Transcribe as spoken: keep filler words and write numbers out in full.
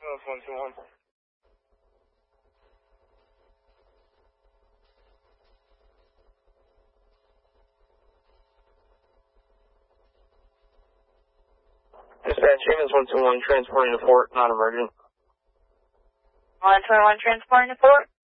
Ambulance one two one. Dispatch, ambulance one two one, transporting to Fort, not emergent. one two one, transporting to Fort?